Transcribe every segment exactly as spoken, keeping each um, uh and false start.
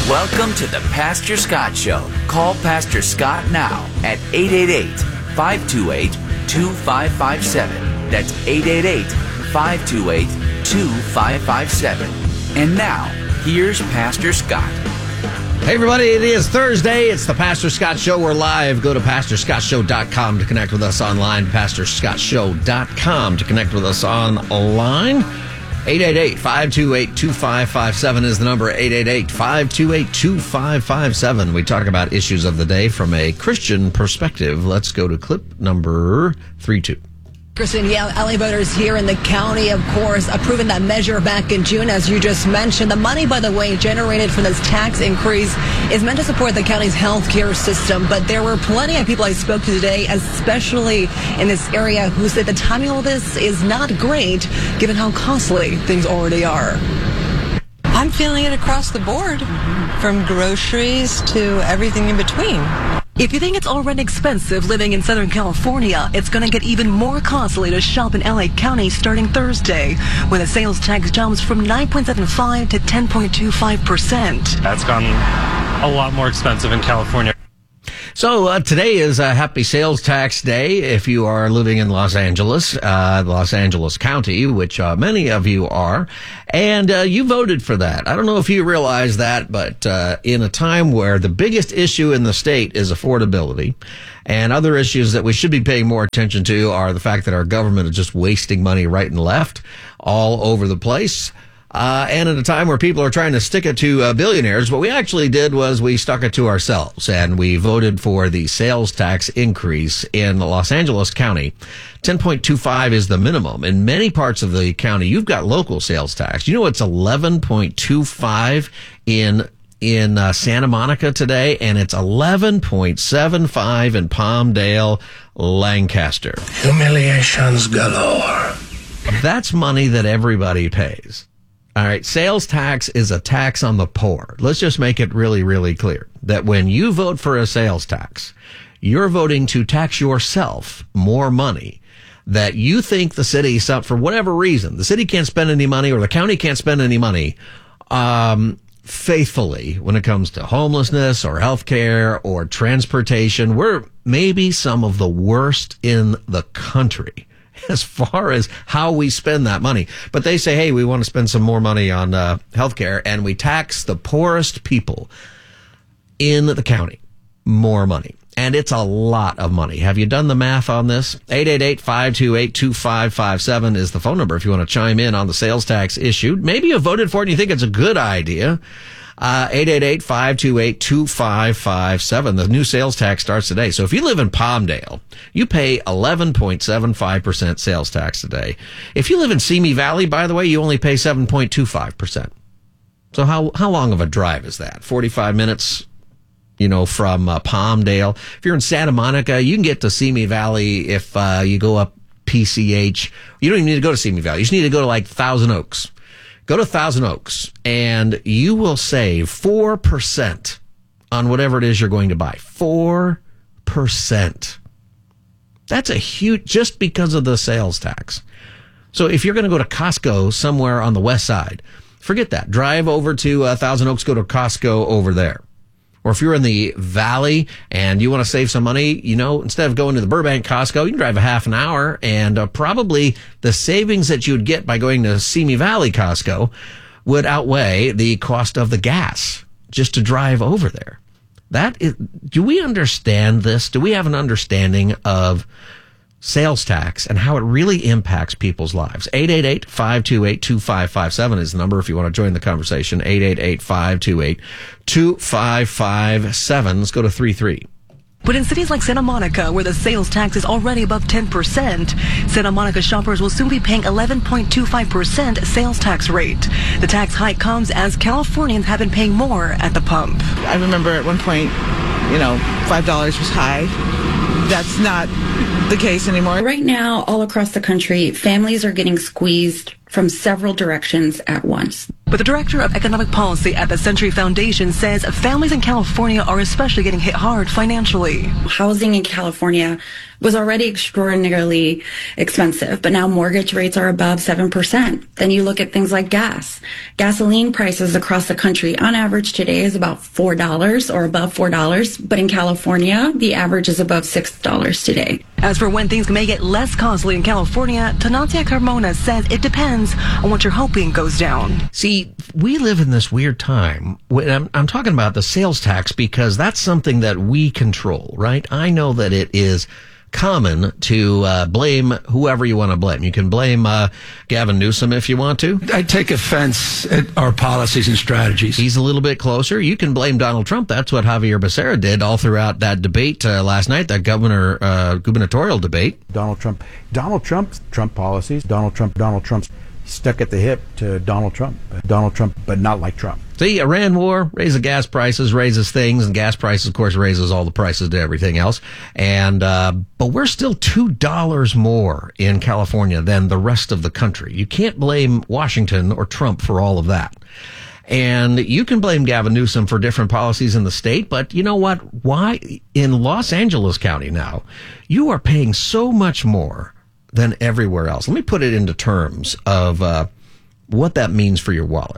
Welcome to the Pastor Scott Show. Call Pastor Scott now at eight eight eight, five two eight, two five five seven. That's eight eight eight, five two eight, two five five seven. And now, here's Pastor Scott. Hey everybody, it is Thursday. It's the Pastor Scott Show. We're live. Go to pastor scott show dot com to connect with us online. pastor scott show dot com to connect with us online. eight eight eight, five two eight, two five five seven is the number. eight eight eight, five two eight, two five five seven. We talk about issues of the day from a Christian perspective. Let's go to clip number three two. Kristen, yeah, L A voters here in the county, of course, approving that measure back in June, as you just mentioned. The money, by the way, generated from this tax increase is meant to support the county's health care system. But there were plenty of people I spoke to today, especially in this area, who said the timing of this is not great, given how costly things already are. I'm feeling it across the board, from groceries to everything in between. If you think it's already expensive living in Southern California, it's going to get even more costly to shop in L A County starting Thursday, when the sales tax jumps from nine point seven five to ten point two five percent. That's gone a lot more expensive in California. So uh, today is a happy sales tax day if you are living in Los Angeles, uh, Los Angeles County, which uh, many of you are, and uh, you voted for that. I don't know if you realize that, but uh, in a time where the biggest issue in the state is affordability, and other issues that we should be paying more attention to are the fact that our government is just wasting money right and left all over the place. Uh, and at a time where people are trying to stick it to uh, billionaires, what we actually did was we stuck it to ourselves, and we voted for the sales tax increase in Los Angeles County. ten point two five is the minimum. In many parts of the county, you've got local sales tax. You know, it's eleven point two five in in uh, Santa Monica today, and it's eleven point seven five in Palmdale, Lancaster. Humiliations galore. That's money that everybody pays. All right, sales tax is a tax on the poor. Let's just make it really, really clear that when you vote for a sales tax, you're voting to tax yourself more money that you think the city, for whatever reason, the city can't spend any money or the county can't spend any money um, faithfully when it comes to homelessness or healthcare or transportation. We're maybe some of the worst in the country as far as how we spend that money. But they say, hey, we want to spend some more money on uh, healthcare, and we tax the poorest people in the county more money. And it's a lot of money. Have you done the math on this? eight eight eight, five two eight, two five five seven is the phone number if you want to chime in on the sales tax issue. Maybe you voted for it and you think it's a good idea. Uh, eight eight eight, five two eight, two five five seven. The new sales tax starts today. So if you live in Palmdale, you pay eleven point seven five percent sales tax today. If you live in Simi Valley, by the way, you only pay seven point two five percent. So how, how long of a drive is that? forty-five minutes, you know, from uh, Palmdale. If you're in Santa Monica, you can get to Simi Valley if uh, you go up P C H. You don't even need to go to Simi Valley. You just need to go to like Thousand Oaks. Go to Thousand Oaks, and you will save four percent on whatever it is you're going to buy. four percent. That's a huge, just because of the sales tax. So if you're going to go to Costco somewhere on the west side, forget that. Drive over to uh, Thousand Oaks, go to Costco over there. Or if you're in the valley and you want to save some money, you know, instead of going to the Burbank Costco, you can drive a half an hour, and uh, probably the savings that you would get by going to Simi Valley Costco would outweigh the cost of the gas just to drive over there. That is, do we understand this? Do we have an understanding of sales tax and how it really impacts people's lives? eight eight eight, five two eight, two five five seven is the number if you want to join the conversation. eight eight eight, five two eight, two five five seven. Let's go to three three. But in cities like Santa Monica, where the sales tax is already above ten percent, Santa Monica shoppers will soon be paying eleven point two five percent sales tax rate. The tax hike comes as Californians have been paying more at the pump. I remember at one point, you know, five dollars was high. That's not the case anymore. Right now, all across the country, families are getting squeezed from several directions at once. But the director of economic policy at the Century Foundation says families in California are especially getting hit hard financially. Housing in California was already extraordinarily expensive, but now mortgage rates are above seven percent. Then you look at things like gas. Gasoline prices across the country on average today is about four dollars or above four dollars, but in California, the average is above six dollars today. As for when things may get less costly in California, Tanatia Carmona says it depends on what you're hoping goes down. See, we live in this weird time. I'm, I'm talking about the sales tax because that's something that we control, right? I know that it is common to uh, blame whoever you want to blame. You can blame uh, Gavin Newsom if you want to. I take offense at our policies and strategies. He's a little bit closer. You can blame Donald Trump. That's what Javier Becerra did all throughout that debate uh, last night, that governor uh, gubernatorial debate. Donald Trump, Donald Trump, Trump policies. Donald Trump, Donald Trump's stuck at the hip to Donald Trump. Donald Trump, but not like Trump. See, Iran war raises gas prices, raises things, and gas prices, of course, raises all the prices to everything else. And uh, but we're still two dollars more in California than the rest of the country. You can't blame Washington or Trump for all of that. And you can blame Gavin Newsom for different policies in the state, but you know what? Why in Los Angeles County now, you are paying so much more than everywhere else. Let me put it into terms of uh, what that means for your wallet.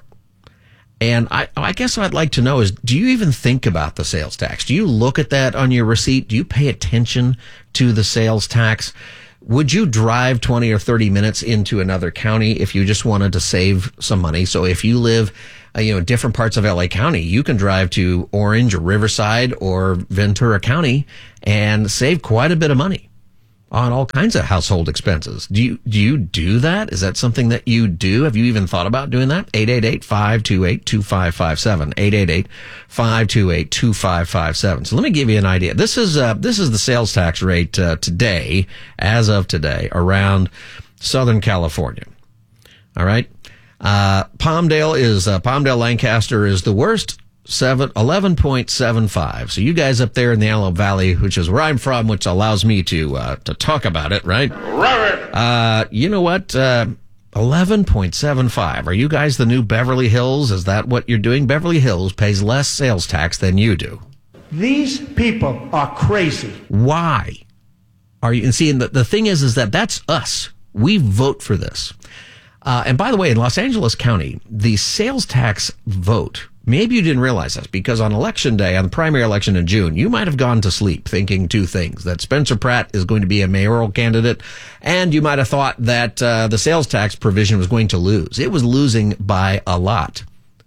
And I, I guess what I'd like to know is, do you even think about the sales tax? Do you look at that on your receipt? Do you pay attention to the sales tax? Would you drive twenty or thirty minutes into another county if you just wanted to save some money? So if you live, uh, you know, in different parts of L A County, you can drive to Orange or Riverside or Ventura County and save quite a bit of money on all kinds of household expenses. Do you, do you do that? Is that something that you do? Have you even thought about doing that? eight eight eight, five two eight, two five five seven. eight eight eight, five two eight, two five five seven. So let me give you an idea. This is, uh, this is the sales tax rate, uh, today, as of today, around Southern California. All right. Uh, Palmdale is, uh, Palmdale Lancaster is the worst. Seven, eleven point seven five. So you guys up there in the Antelope Valley, which is where I'm from, which allows me to, uh, to talk about it, right? Robert! Uh, you know what? Uh, eleven point seven five. Are you guys the new Beverly Hills? Is that what you're doing? Beverly Hills pays less sales tax than you do. These people are crazy. Why are you, and see, and the, the thing is, is that that's us. We vote for this. Uh, and by the way, in Los Angeles County, the sales tax vote, maybe you didn't realize this, because on election day, on the primary election in June, you might have gone to sleep thinking two things: that Spencer Pratt is going to be a mayoral candidate, and you might have thought that uh, the sales tax provision was going to lose. It was losing by a lot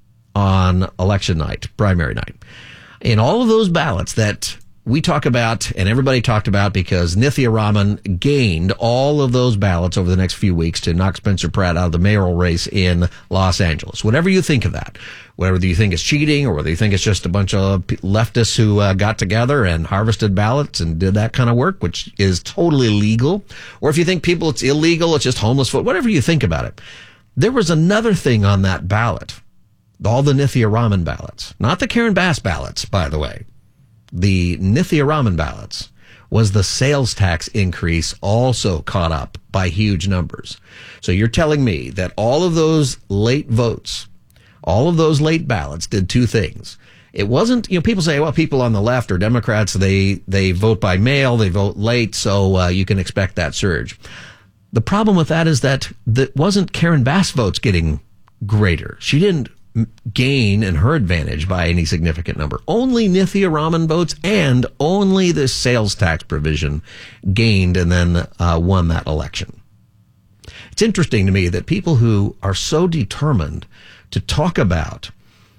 on election night, primary night. In all of those ballots that we talk about, and everybody talked about, because Nithya Raman gained all of those ballots over the next few weeks to knock Spencer Pratt out of the mayoral race in Los Angeles. Whatever you think of that, whether you think it's cheating or whether you think it's just a bunch of leftists who uh, got together and harvested ballots and did that kind of work, which is totally legal, or if you think people it's illegal, it's just homeless vote, whatever you think about it. There was another thing on that ballot, all the Nithya Raman ballots, not the Karen Bass ballots, by the way. The Nithya Raman ballots was the sales tax increase also caught up by huge numbers. So you're telling me that all of those late votes, all of those late ballots did two things. It wasn't, you know, people say, well, people on the left or Democrats, they, they vote by mail, they vote late, so uh, you can expect that surge. The problem with that is that that wasn't Karen Bass votes getting greater. She didn't gain in her advantage by any significant number. Only Nithya Raman votes and only the sales tax provision gained and then uh, won that election. It's interesting to me that people who are so determined to talk about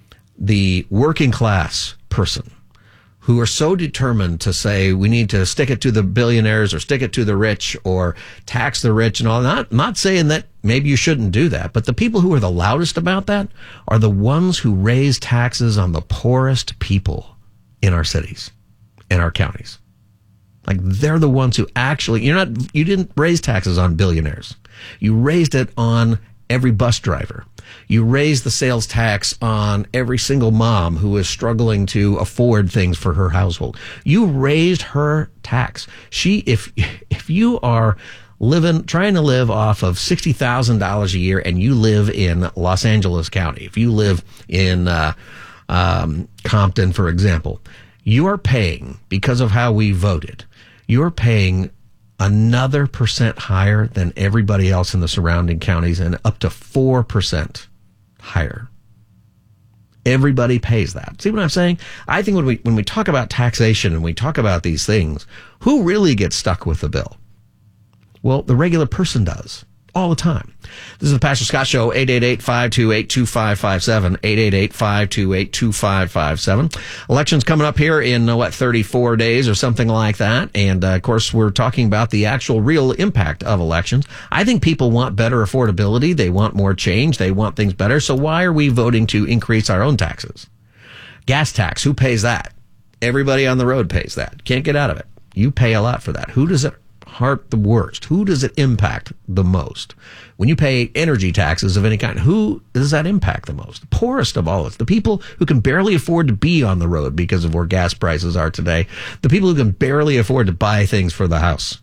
the working class person, who are so determined to say we need to stick it to the billionaires or stick it to the rich or tax the rich and all. Not, not saying that maybe you shouldn't do that, but the people who are the loudest about that are the ones who raise taxes on the poorest people in our cities, in our counties. Like, they're the ones who actually, you're not, you didn't raise taxes on billionaires. You raised it on every bus driver. You raised the sales tax on every single mom who is struggling to afford things for her household. You raised her tax. She, if, if you are living, trying to live off of sixty thousand dollars a year and you live in Los Angeles County, if you live in, uh, um, Compton, for example, you are paying, because of how we voted, you're paying another percent higher than everybody else in the surrounding counties, and up to four percent higher. Everybody pays that. See what I'm saying? I think when we when we talk about taxation and we talk about these things, who really gets stuck with the bill? Well, the regular person does. All the time. This is the Pastor Scott Show, eight eight eight, five two eight, two five five seven, eight eight eight, five two eight, two five five seven. Election's coming up here in, uh, what, thirty-four days or something like that. And, uh, of course, we're talking about the actual real impact of elections. I think people want better affordability. They want more change. They want things better. So why are we voting to increase our own taxes? Gas tax, who pays that? Everybody on the road pays that. Can't get out of it. You pay a lot for that. Who does it hurt the worst? Who does it impact the most? When you pay energy taxes of any kind, who does that impact the most? The poorest of all. It's the people who can barely afford to be on the road because of where gas prices are today. The people who can barely afford to buy things for the house.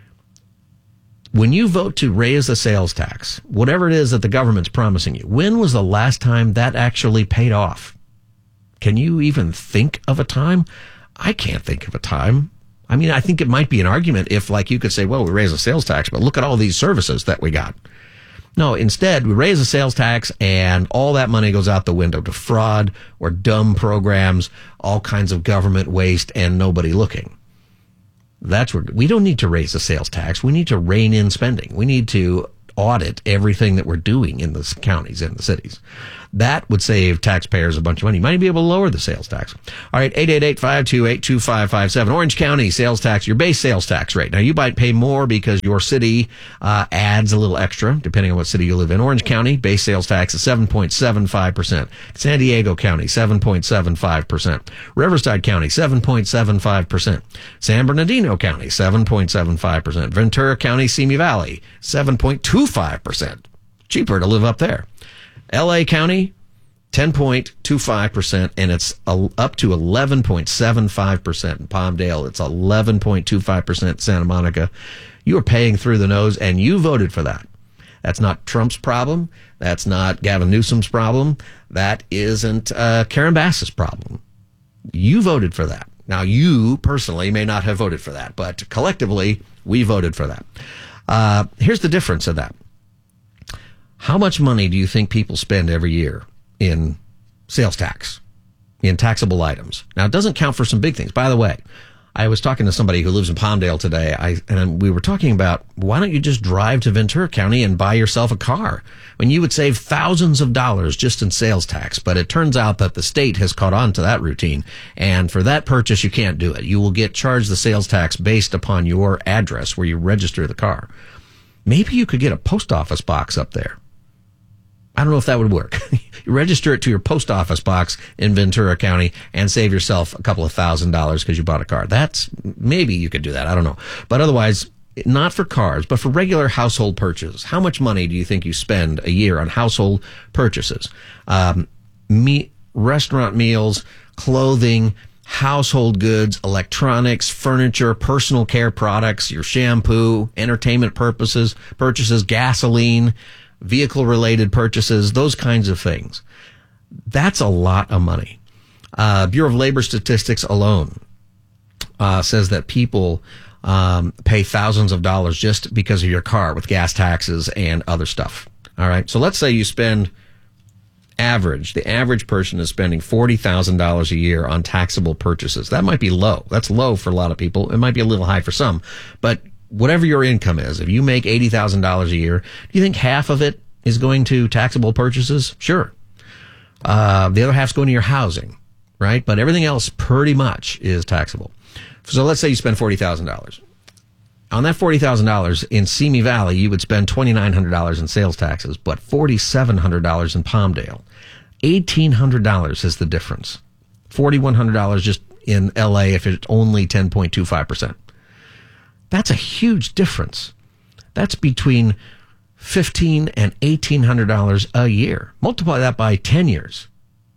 When you vote to raise the sales tax, whatever it is that the government's promising you, when was the last time that actually paid off? Can you even think of a time? I can't think of a time. I mean, I think it might be an argument if, like, you could say, well, we raise the sales tax, but look at all these services that we got. No, instead, we raise the sales tax and all that money goes out the window to fraud or dumb programs, all kinds of government waste, and nobody looking. That's where we don't need to raise the sales tax. We need to rein in spending. We need to audit everything that we're doing in the counties and the cities. That would save taxpayers a bunch of money. You might be able to lower the sales tax. All right, eight eight eight, five two eight, two five five seven. Orange County sales tax, your base sales tax rate. Now, you might pay more because your city uh, adds a little extra, depending on what city you live in. Orange County, base sales tax is seven point seven five percent. San Diego County, seven point seven five percent. Riverside County, seven point seven five percent. San Bernardino County, seven point seven five percent. Ventura County, Simi Valley, seven point two five percent. Cheaper to live up there. L A County, ten point two five percent, and it's up to eleven point seven five percent in Palmdale. It's eleven point two five percent in Santa Monica. You are paying through the nose, and you voted for that. That's not Trump's problem. That's not Gavin Newsom's problem. That isn't uh, Karen Bass's problem. You voted for that. Now, you personally may not have voted for that, but collectively, we voted for that. Uh, here's the difference of that. How much money do you think people spend every year in sales tax, in taxable items? Now, it doesn't count for some big things. By the way, I was talking to somebody who lives in Palmdale today, I, and we were talking about, why don't you just drive to Ventura County and buy yourself a car? When you would save thousands of dollars just in sales tax. But it turns out that the state has caught on to that routine, and for that purchase, you can't do it. You will get charged the sales tax based upon your address where you register the car. Maybe you could get a post office box up there. I don't know if that would work. You register it to your post office box in Ventura County and save yourself a couple of thousand dollars because you bought a car. That's, maybe you could do that. I don't know. But otherwise, not for cars, but for regular household purchases. How much money do you think you spend a year on household purchases? Um, meat, restaurant meals, clothing, household goods, electronics, furniture, personal care products, your shampoo, entertainment purposes, purchases, gasoline, vehicle-related purchases, those kinds of things. That's a lot of money. Uh, Bureau of Labor Statistics alone uh, says that people um, pay thousands of dollars just because of your car with gas taxes and other stuff. All right. So let's say you spend average, the average person is spending forty thousand dollars a year on taxable purchases. That might be low. That's low for a lot of people. It might be a little high for some, but whatever your income is, if you make eighty thousand dollars a year, do you think half of it is going to taxable purchases? Sure. Uh, the other half's going to your housing, right? But everything else pretty much is taxable. So let's say you spend forty thousand dollars. On that forty thousand dollars in Simi Valley, you would spend two thousand nine hundred dollars in sales taxes, but four thousand seven hundred dollars in Palmdale. one thousand eight hundred dollars is the difference. four thousand one hundred dollars just in L A if it's only ten point two five percent. That's a huge difference. That's between fifteen hundred dollars and eighteen hundred dollars a year. Multiply that by ten years.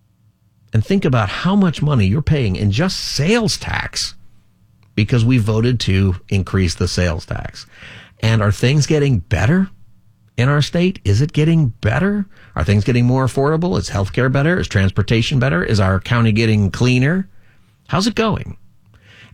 And think about how much money you're paying in just sales tax because we voted to increase the sales tax. And are things getting better in our state? Is it getting better? Are things getting more affordable? Is healthcare better? Is transportation better? Is our county getting cleaner? How's it going?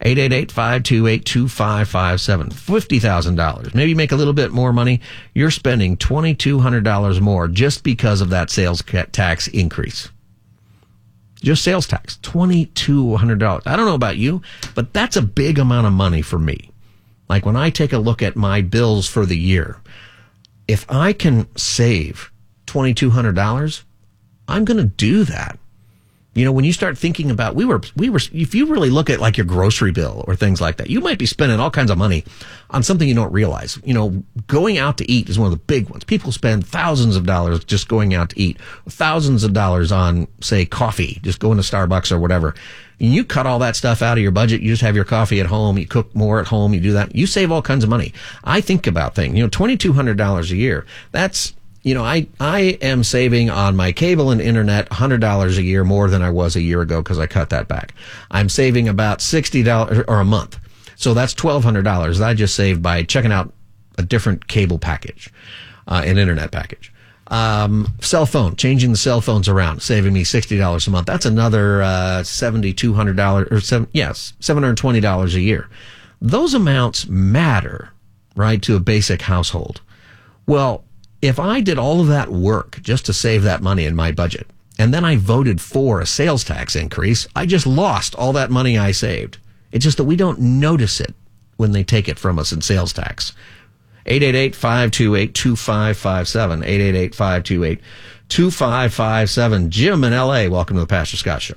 eight eight eight, five two eight, two five five seven. fifty thousand dollars. Maybe you make a little bit more money. You're spending two thousand two hundred dollars more just because of that sales tax increase. Just sales tax, two thousand two hundred dollars. I don't know about you, but that's a big amount of money for me. Like when I take a look at my bills for the year, if I can save two thousand two hundred dollars, I'm going to do that. You know, when you start thinking about, we were, we were, if you really look at like your grocery bill or things like that, you might be spending all kinds of money on something you don't realize. You know, going out to eat is one of the big ones. People spend thousands of dollars just going out to eat, thousands of dollars on, say, coffee, just going to Starbucks or whatever. And you cut all that stuff out of your budget. You just have your coffee at home. You cook more at home. You do that. You save all kinds of money. I think about things, you know, two thousand two hundred dollars a year. That's, You know, I, I am saving on my cable and internet one hundred dollars a year more than I was a year ago because I cut that back. I'm saving about sixty dollars or a month. So that's twelve hundred dollars that I just saved by checking out a different cable package, uh, an internet package. Um, cell phone, changing the cell phones around, saving me sixty dollars a month. That's another, uh, seven thousand two hundred dollars or seven, yes, seven hundred twenty dollars a year. Those amounts matter, right, to a basic household. Well, if I did all of that work just to save that money in my budget, and then I voted for a sales tax increase, I just lost all that money I saved. It's just that we don't notice it when they take it from us in sales tax. eight eight eight, five two eight, two five five seven. eight eight eight, five two eight, two five five seven. Jim in L A, welcome to the Pastor Scott Show.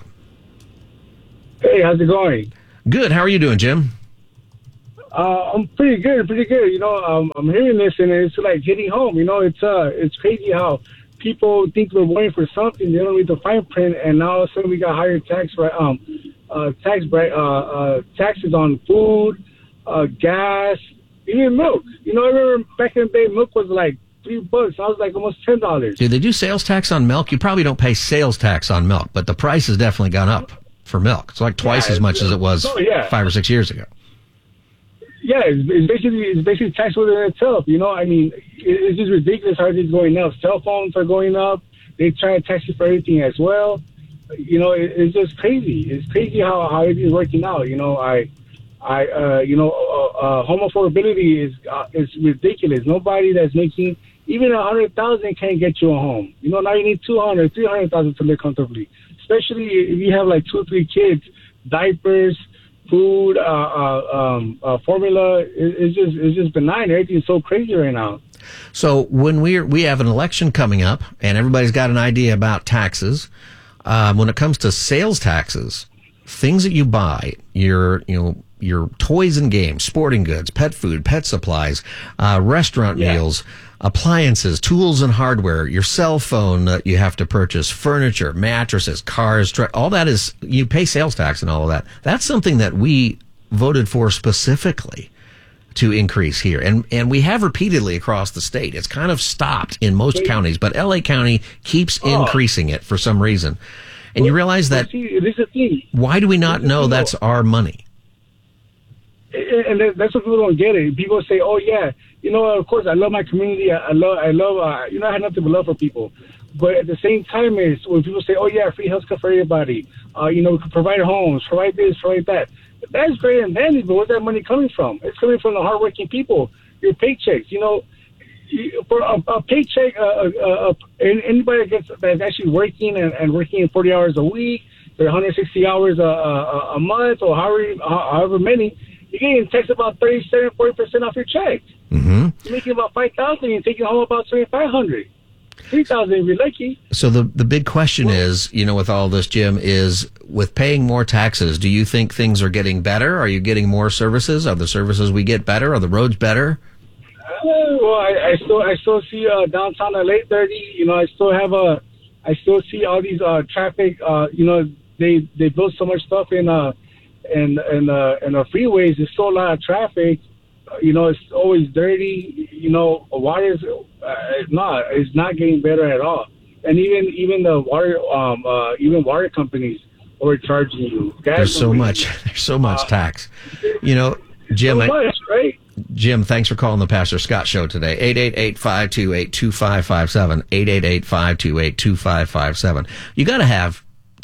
Hey, how's it going? Good. How are you doing, Jim? Uh, I'm pretty good, pretty good. You know, um, I'm hearing this, and it's like hitting home. You know, it's uh, it's crazy how people think we're waiting for something. They don't read the fine print, and now all of a sudden we got higher tax, um, uh, tax, uh, uh, taxes on food, uh, gas, even milk. You know, I remember back in the day, milk was like three bucks. I was like almost ten dollars. Do they do sales tax on milk? You probably don't pay sales tax on milk, but the price has definitely gone up for milk. It's like twice yeah, as much as it was oh, yeah. five or six years ago. Yeah, it's, it's basically it's basically tax within itself. You know, I mean, it, it's just ridiculous how it's going up. Cell phones are going up. They try to tax you for everything as well. You know, it, it's just crazy. It's crazy how how it is working out. You know, I, I, uh, you know, uh, uh, home affordability is uh, is ridiculous. Nobody that's making even a hundred thousand can't get you a home. You know, now you need two hundred, three hundred thousand to live comfortably. Especially if you have like two or three kids, diapers, food, uh, uh, um, uh, formula. It, it's just it's just benign. Everything's so crazy right now. So when we we have an election coming up, and everybody's got an idea about taxes, um, when it comes to sales taxes, things that you buy, your you know your toys and games, sporting goods, pet food, pet supplies, uh, restaurant yeah. meals, appliances, tools and hardware, your cell phone that you have to purchase, furniture, mattresses, cars, tra- all that is, you pay sales tax and all of that. That's something that we voted for specifically to increase here. And, and we have repeatedly across the state. It's kind of stopped in most counties, but L A County keeps oh. increasing it for some reason. And well, you realize that, see, this is the thing. Why do we not know that's our money? And that's what people don't get it. People say, "Oh yeah, you know, of course, I love my community. I love, I love, uh, you know, I have nothing but love for people." But at the same time, is when people say, "Oh yeah, free healthcare for everybody," uh, you know, we can provide homes, provide this, provide that. That's great and dandy, but where's that money coming from? It's coming from the hardworking people. Your paychecks, you know, for a, a paycheck, uh, uh, uh, anybody that gets that's actually working and, and working forty hours a week, or one hundred sixty hours a, a, a month, or however, however many. You're getting taxed about thirty-seven, forty percent off your check. Mm-hmm. You're making about five thousand dollars, you're taking home about twenty-five hundred dollars. three thousand dollars if you're lucky. So the, the big question well, is, you know, with all this, Jim, is with paying more taxes, do you think things are getting better? Are you getting more services? Are the services we get better? Are the roads better? Uh, well, I, I still I still see uh, downtown L A thirty. You know, I still have a, I still see all these uh, traffic. Uh, you know, they they built so much stuff in uh and and uh and the freeways. There's still a lot of traffic. Uh, you know, it's always dirty. You know, water is uh, not it's not getting better at all. And even even the water um uh even water companies are charging you. Gas there's so companies. much there's so much uh, tax. You know, Jim. So much, I, right? Jim, thanks for calling the Pastor Scott Show today. eight eight eight, five two eight, two five five seven. eight eight eight, five two eight, two five five seven. You got to have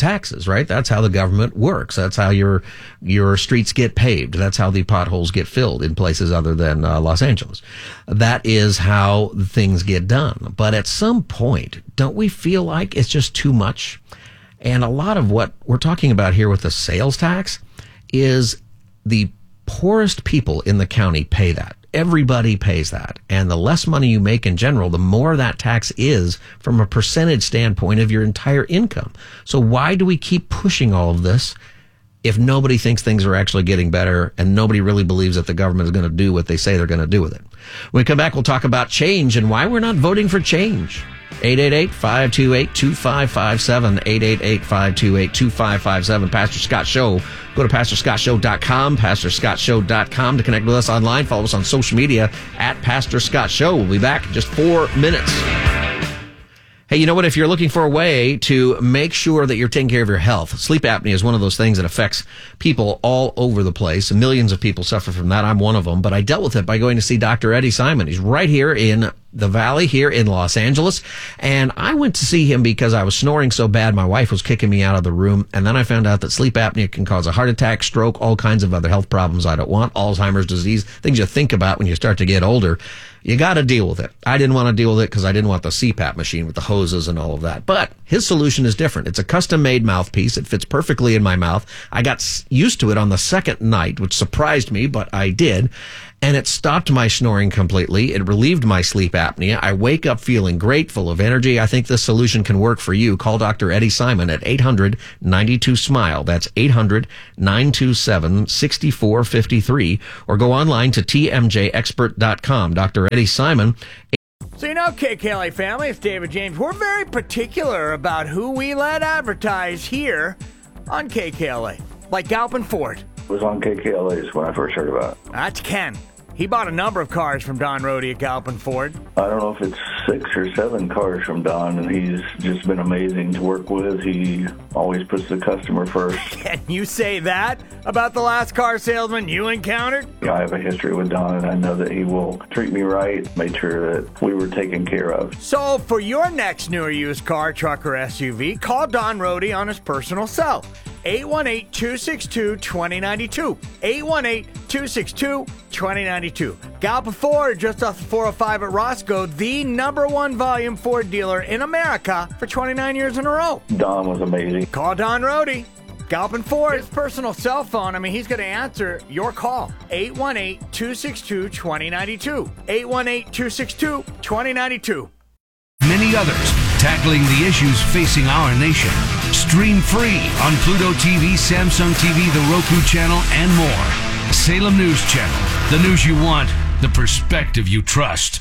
taxes, right? That's how the government works. That's how your your streets get paved. That's how the potholes get filled in places other than uh, Los Angeles. That is how things get done. But at some point, don't we feel like it's just too much? And a lot of what we're talking about here with the sales tax is the poorest people in the county pay that. Everybody pays that. And the less money you make in general, the more that tax is from a percentage standpoint of your entire income. So why do we keep pushing all of this if nobody thinks things are actually getting better and nobody really believes that the government is going to do what they say they're going to do with it? When we come back, we'll talk about change and why we're not voting for change. eight eight eight, five two eight, two five five seven, eight eight eight, five two eight, two five five seven. Pastor Scott Show. Go to pastor scott show dot com, pastor scott show dot com to connect with us online. Follow us on social media at Pastor Scott Show. We'll be back in just four minutes. Hey, you know what? If you're looking for a way to make sure that you're taking care of your health, sleep apnea is one of those things that affects people all over the place. Millions of people suffer from that. I'm one of them, but I dealt with it by going to see Doctor Eddie Simon. He's right here in the Valley here in Los Angeles. And I went to see him because I was snoring so bad. My wife was kicking me out of the room. And then I found out that sleep apnea can cause a heart attack, stroke, all kinds of other health problems I don't want, Alzheimer's disease, things you think about when you start to get older. You got to deal with it. I didn't want to deal with it because I didn't want the C PAP machine with the hoses and all of that. But his solution is different. It's a custom-made mouthpiece. It fits perfectly in my mouth. I got used to it on the second night, which surprised me, but I did. And it stopped my snoring completely. It relieved my sleep apnea. I wake up feeling great, full of energy. I think this solution can work for you. Call Doctor Eddie Simon at eight hundred, nine two, SMILE. That's eight hundred, nine two seven, six four five three. Or go online to T M J expert dot com. Doctor Eddie Simon. So you know, K K L A family, it's David James. We're very particular about who we let advertise here on K K L A. Like Galpin Ford. It was on K K L A's when I first heard about it. That's Ken. He bought a number of cars from Don Rohde at Galpin Ford. I don't know if it's six or seven cars from Don, and he's just been amazing to work with. He always puts the customer first. Can you say that about the last car salesman you encountered? I have a history with Don, and I know that he will treat me right, make sure that we were taken care of. So for your next new or used car, truck, or S U V, call Don Rohde on his personal cell. eight one eight, two six two, two zero nine two. eight one eight, two six two, two zero nine two. Galpin Ford, just off the four oh five at Roscoe, the number one volume Ford dealer in America for twenty-nine years in a row. Don was amazing. Call Don Rohde. Galpin Ford, his personal cell phone, I mean, he's going to answer your call. eight one eight, two six two, two zero nine two. eight one eight, two six two, two zero nine two. Many others tackling the issues facing our nation. Stream free on Pluto T V, Samsung T V, the Roku channel, and more. Salem News Channel. The news you want, the perspective you trust.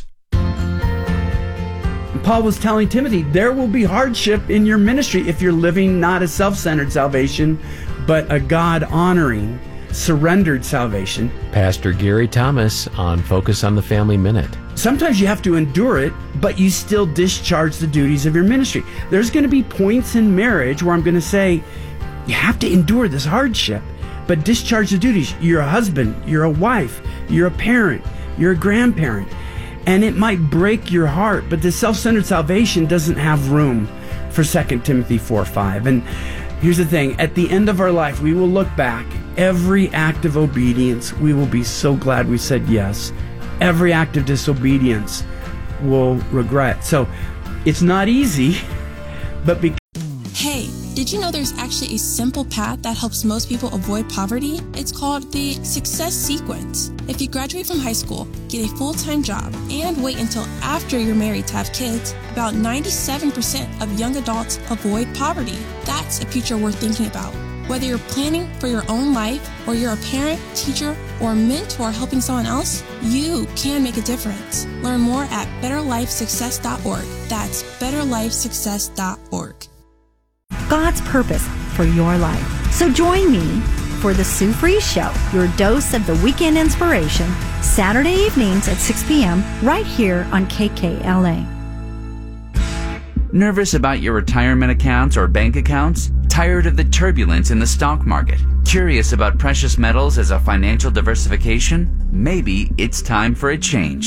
Paul was telling Timothy, there will be hardship in your ministry if you're living not a self-centered salvation, but a God-honoring, surrendered salvation. Pastor Gary Thomas on Focus on the Family Minute. Sometimes you have to endure it, but you still discharge the duties of your ministry. There's going to be points in marriage where I'm going to say, you have to endure this hardship, but discharge the duties. You're a husband, you're a wife, you're a parent, you're a grandparent. And it might break your heart, but the self-centered salvation doesn't have room for Second Timothy four five. And here's the thing, at the end of our life, we will look back. Every act of obedience, we will be so glad we said yes. Every act of disobedience we'll regret. So it's not easy, but because... Hey, did you know there's actually a simple path that helps most people avoid poverty? It's called the Success Sequence. If you graduate from high school, get a full-time job, and wait until after you're married to have kids, about ninety-seven percent of young adults avoid poverty. That's a future worth thinking about. Whether you're planning for your own life, or you're a parent, teacher, or mentor helping someone else, you can make a difference. Learn more at better life success dot org. That's better life success dot org. God's purpose for your life. So join me for the Sue Fries Show, your dose of the weekend inspiration, Saturday evenings at six p.m. right here on K K L A. Nervous about your retirement accounts or bank accounts? Tired of the turbulence in the stock market? Curious about precious metals as a financial diversification? Maybe it's time for a change.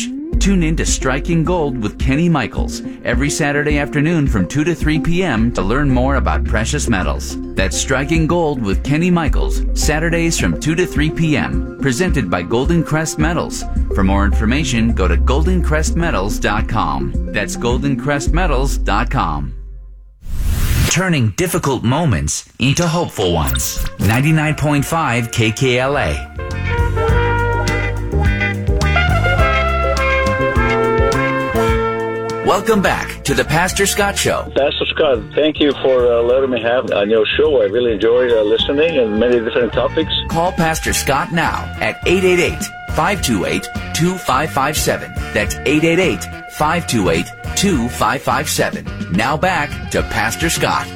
Tune in to Striking Gold with Kenny Michaels every Saturday afternoon from two to three p.m. to learn more about precious metals. That's Striking Gold with Kenny Michaels, Saturdays from two to three p.m. Presented by Golden Crest Metals. For more information, go to golden crest metals dot com. That's golden crest metals dot com. Turning difficult moments into hopeful ones. ninety-nine point five K K L A. Welcome back to the Pastor Scott Show. Pastor Scott, thank you for uh, letting me have on your show. I really enjoyed uh, listening and many different topics. Call Pastor Scott now at eight eight eight, five two eight, two five five seven. That's eight eight eight, five two eight, two five five seven. Now back to Pastor Scott.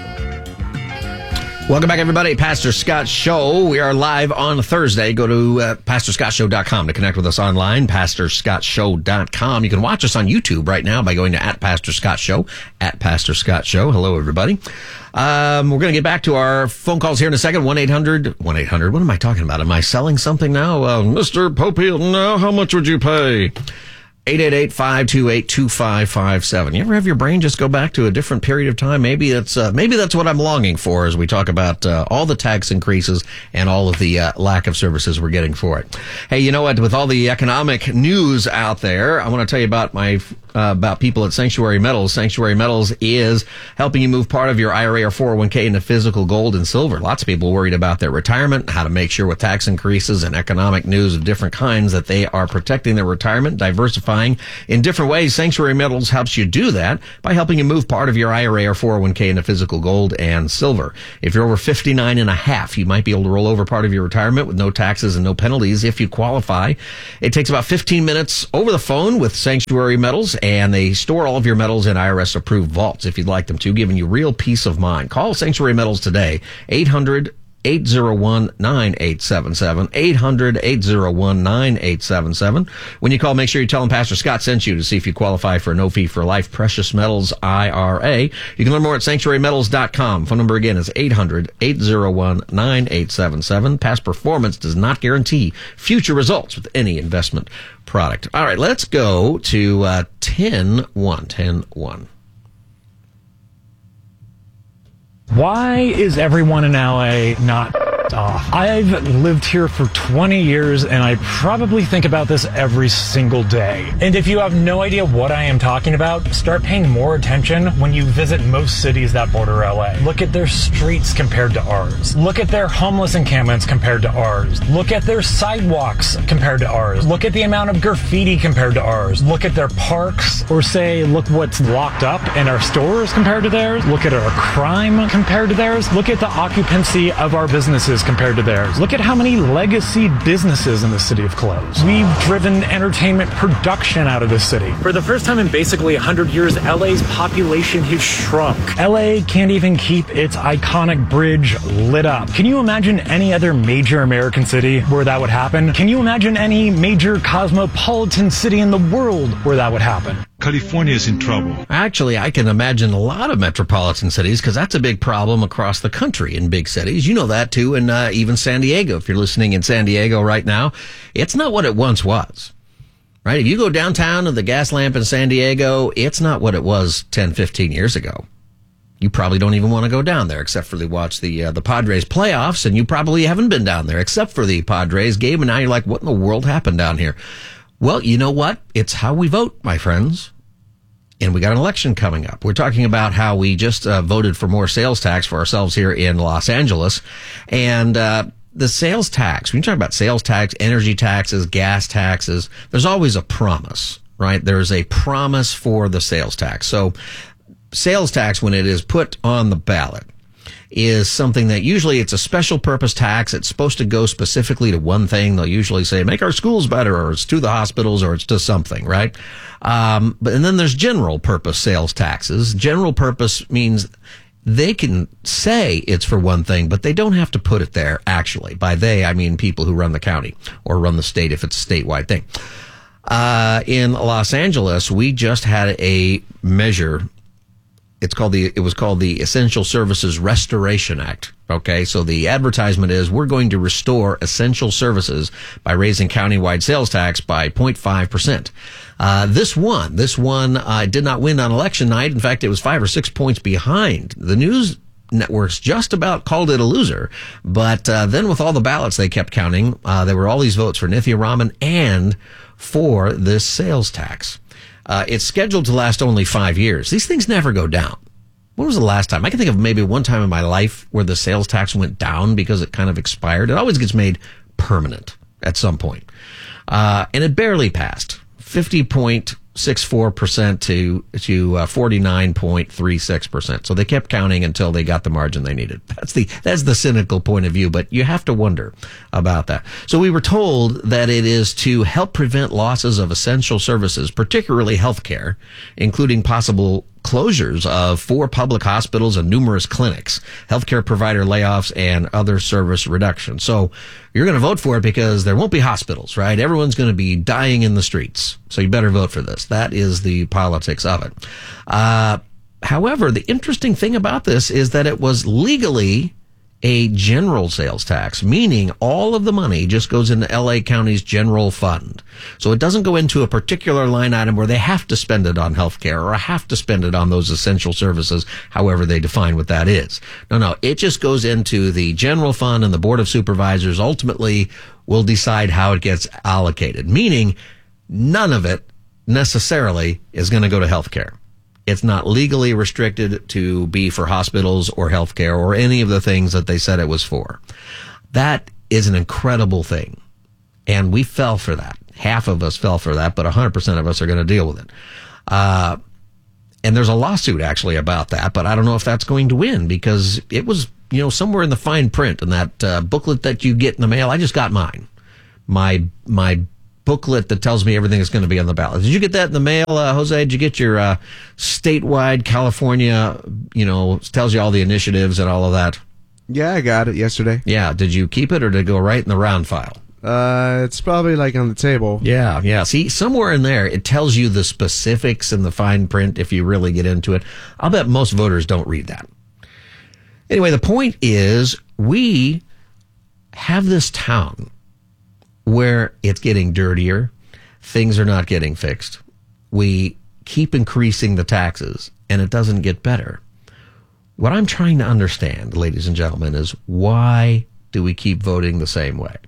Welcome back, everybody. Pastor Scott Show. We are live on Thursday. Go to uh, pastor scott show dot com to connect with us online, pastor scott show dot com. You can watch us on YouTube right now by going to at Pastor Scott Show, at Pastor Scott Show. Hello, everybody. Um, we're going to get back to our phone calls here in a second. one eight hundred, one eight hundred. What am I talking about? Am I selling something now? Uh, Mister Popeil, no, how much would you pay? eight eight eight, five two eight, two five five seven. You ever have your brain just go back to a different period of time? Maybe that's uh, maybe that's what I'm longing for as we talk about uh, all the tax increases and all of the uh, lack of services we're getting for it. Hey, you know what? With all the economic news out there, I want to tell you about my uh, about people at Sanctuary Metals. Sanctuary Metals is helping you move part of your I R A or four oh one k into physical gold and silver. Lots of people worried about their retirement, how to make sure with tax increases and economic news of different kinds that they are protecting their retirement, diversifying in different ways. Sanctuary Metals helps you do that by helping you move part of your I R A or four oh one k into physical gold and silver. If you're over fifty-nine and a half, you might be able to roll over part of your retirement with no taxes and no penalties if you qualify. It takes about fifteen minutes over the phone with Sanctuary Metals, and they store all of your metals in I R S approved vaults if you'd like them to, giving you real peace of mind. Call Sanctuary Metals today, eight hundred, eight oh one, nine eight seven seven, eight hundred, eight oh one, nine eight seven seven. When you call, make sure you tell them Pastor Scott sent you to see if you qualify for a no-fee-for-life Precious Metals I R A. You can learn more at sanctuary metals dot com. Phone number again is eight hundred, eight oh one, nine eight seven seven. Past performance does not guarantee future results with any investment product. All right, let's go to uh, ten one. ten one. Why is everyone in L A not off? I've lived here for twenty years, and I probably think about this every single day. And if you have no idea what I am talking about, start paying more attention when you visit most cities that border L A. Look at their streets compared to ours. Look at their homeless encampments compared to ours. Look at their sidewalks compared to ours. Look at the amount of graffiti compared to ours. Look at their parks, or say, look what's locked up in our stores compared to theirs. Look at our crime compared to theirs. Look at the occupancy of our businesses compared to theirs. Look at how many legacy businesses in the city have closed. We've driven entertainment production out of the city. For the first time in basically one hundred years, L A's population has shrunk. L A can't even keep its iconic bridge lit up. Can you imagine any other major American city where that would happen? Can you imagine any major cosmopolitan city in the world where that would happen? California is in trouble. Actually, I can imagine a lot of metropolitan cities because that's a big problem across the country in big cities. You know that too, and uh, even San Diego. If you're listening in San Diego right now, it's not what it once was. Right? If you go downtown to the gas lamp in San Diego, it's not what it was ten, fifteen years ago. You probably don't even want to go down there except for to watch the uh, the Padres playoffs, and you probably haven't been down there except for the Padres game, and now you're like, what in the world happened down here? Well, you know what? It's how we vote, my friends. And we got an election coming up. We're talking about how we just uh, voted for more sales tax for ourselves here in Los Angeles. And uh the sales tax, when you talk about sales tax, energy taxes, gas taxes, there's always a promise, right? There's a promise for the sales tax. So sales tax, when it is put on the ballot, is something that usually it's a special purpose tax. It's supposed to go specifically to one thing. They'll usually say, make our schools better, or it's to the hospitals, or it's to something, right? Um, but, and then there's general purpose sales taxes. General purpose means they can say it's for one thing, but they don't have to put it there, actually. By they, I mean people who run the county or run the state if it's a statewide thing. Uh, in Los Angeles, we just had a measure. It's called the, it was called the Essential Services Restoration Act. Okay, so the advertisement is we're going to restore essential services by raising countywide sales tax by zero point five percent. Uh, this one, this one uh, did not win on election night. In fact, it was five or six points behind. The news networks just about called it a loser. But uh, then with all the ballots they kept counting, uh, there were all these votes for Nithya Raman and for this sales tax. Uh, it's scheduled to last only five years. These things never go down. When was the last time? I can think of maybe one time in my life where the sales tax went down because it kind of expired. It always gets made permanent at some point. Uh, and it barely passed. fifty point six four percent to to uh, forty-nine point three six percent. So they kept counting until they got the margin they needed. That's the that's the cynical point of view, but you have to wonder about that. So we were told that it is to help prevent losses of essential services, particularly healthcare, including possible closures of four public hospitals and numerous clinics, healthcare provider layoffs, and other service reductions. So you're going to vote for it because there won't be hospitals, right? Everyone's going to be dying in the streets. So you better vote for this. That is the politics of it. Uh, however, the interesting thing about this is that it was legally a general sales tax, meaning all of the money just goes into L A County's general fund. So it doesn't go into a particular line item where they have to spend it on healthcare or have to spend it on those essential services, however they define what that is. No, no, it just goes into the general fund, and the Board of Supervisors ultimately will decide how it gets allocated, meaning none of it necessarily is going to go to healthcare. It's not legally restricted to be for hospitals or healthcare or any of the things that they said it was for. That is an incredible thing. And we fell for that. Half of us fell for that, but one hundred percent of us are going to deal with it. Uh, and there's a lawsuit actually about that, but I don't know if that's going to win because it was, you know, somewhere in the fine print in that uh, booklet that you get in the mail. I just got mine. My, my, booklet that tells me everything is going to be on the ballot. Did you get that in the mail, uh, Jose? Did you get your uh, statewide California, you know, tells you all the initiatives and all of that? Yeah, I got it yesterday. Yeah. Did you keep it or did it go right in the round file? Uh, it's probably like on the table. Yeah, yeah. See, somewhere in there, it tells you the specifics and the fine print if you really get into it. I'll bet most voters don't read that. Anyway, the point is we have this town where it's getting dirtier, things are not getting fixed. We keep increasing the taxes, and it doesn't get better. What I'm trying to understand, ladies and gentlemen, is why do we keep voting the same way?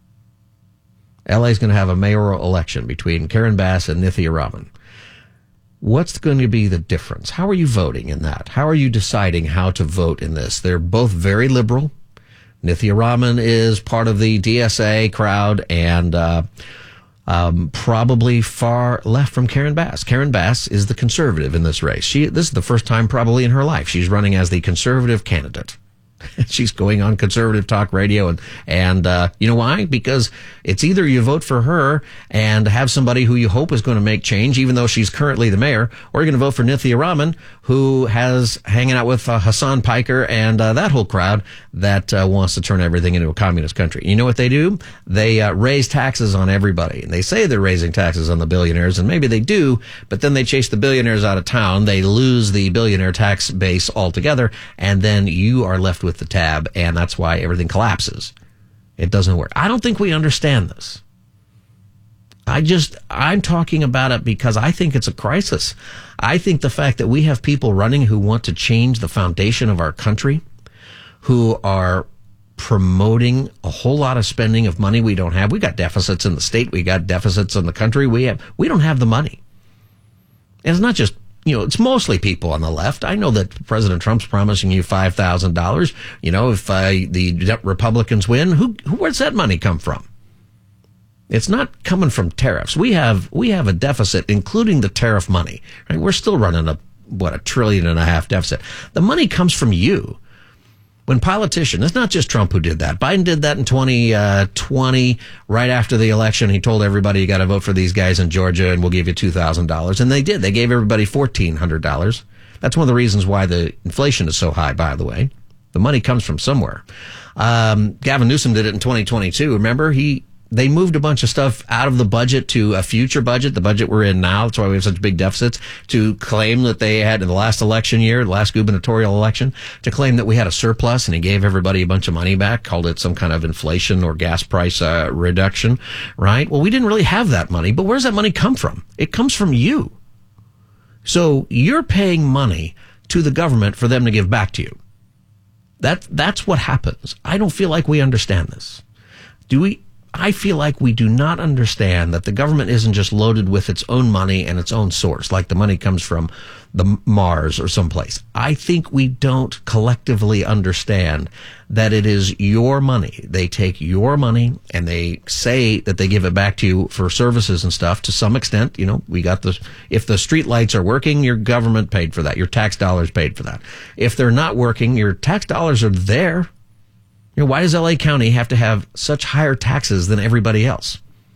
L A is going to have a mayoral election between Karen Bass and Nithya Raman. What's going to be the difference? How are you voting in that? How are you deciding how to vote in this? They're both very liberal. Nithya Raman is part of the D S A crowd and uh, um, probably far left from Karen Bass. Karen Bass is the conservative in this race. She This is the first time probably in her life she's running as the conservative candidate. She's going on conservative talk radio, and and uh, you know why? Because it's either you vote for her and have somebody who you hope is going to make change, even though she's currently the mayor, or you're going to vote for Nithya Raman, who has hanging out with uh, Hassan Piker and uh, that whole crowd that uh, wants to turn everything into a communist country. You know what they do? They uh, raise taxes on everybody, and they say they're raising taxes on the billionaires, and maybe they do, but then they chase the billionaires out of town. They lose the billionaire tax base altogether, and then you are left with the tab, and that's why everything collapses. It doesn't work. I don't think we understand this. I just, I'm talking about it because I think it's a crisis. I think the fact that we have people running who want to change the foundation of our country, who are promoting a whole lot of spending of money we don't have. We got deficits in the state. We got deficits in the country. We have, we don't have the money. And it's not just, you know, it's mostly people on the left. I know that President Trump's promising you five thousand dollars. You know, if uh, the Republicans win, who, who, where's that money come from? It's not coming from tariffs. We have, we have a deficit, including the tariff money, right? We're still running a, what, a trillion and a half deficit. The money comes from you. When politicians, it's not just Trump who did that. Biden did that in twenty twenty, right after the election. He told everybody, you got to vote for these guys in Georgia and we'll give you two thousand dollars. And they did. They gave everybody fourteen hundred dollars. That's one of the reasons why the inflation is so high, by the way. The money comes from somewhere. Um, Gavin Newsom did it in twenty twenty-two. Remember, he, They moved a bunch of stuff out of the budget to a future budget, the budget we're in now. That's why we have such big deficits, to claim that they had in the last election year, the last gubernatorial election, to claim that we had a surplus, and he gave everybody a bunch of money back, called it some kind of inflation or gas price uh, reduction, right? Well, we didn't really have that money, but where's that money come from? It comes from you. So you're paying money to the government for them to give back to you. That, that's what happens. I don't feel like we understand this. Do we? I feel like we do not understand that the government isn't just loaded with its own money and its own source, like the money comes from the Mars or someplace. I think we don't collectively understand that it is your money. They take your money and they say that they give it back to you for services and stuff to some extent. You know, we got the, if the street lights are working, your government paid for that. Your tax dollars paid for that. If they're not working, your tax dollars are there. You know, why does L A County have to have such higher taxes than everybody else?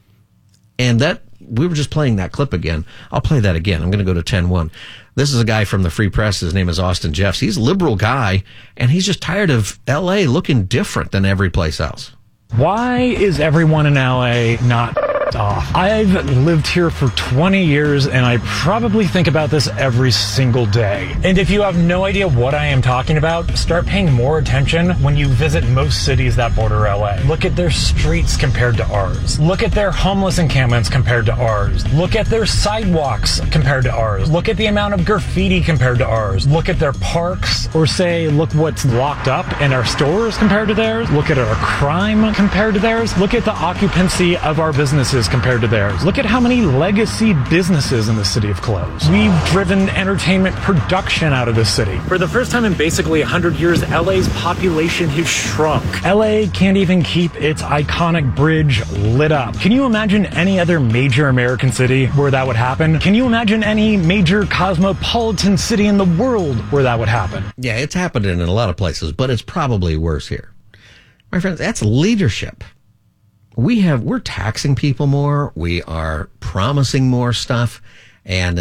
And that, we were just playing that clip again. I'll play that again. I'm going to go to ten one. This is a guy from the Free Press. His name is Austin Jeffs. He's a liberal guy, and he's just tired of L A looking different than every place else. Why is everyone in L A not off? I've lived here for twenty years, and I probably think about this every single day. And if you have no idea what I am talking about, start paying more attention when you visit most cities that border L A. Look at their streets compared to ours. Look at their homeless encampments compared to ours. Look at their sidewalks compared to ours. Look at the amount of graffiti compared to ours. Look at their parks, or say, look what's locked up in our stores compared to theirs. Look at our crime compared to theirs. Look at the occupancy of our businesses compared to theirs. Look at how many legacy businesses in the city have closed. We've driven entertainment production out of the city. For the first time in basically one hundred years, L A's population has shrunk. L A can't even keep its iconic bridge lit up. Can you imagine any other major American city where that would happen? Can you imagine any major cosmopolitan city in the world where that would happen? Yeah, it's happening in a lot of places, but it's probably worse here. My friends, that's leadership. We have, we're taxing people more. We are promising more stuff. And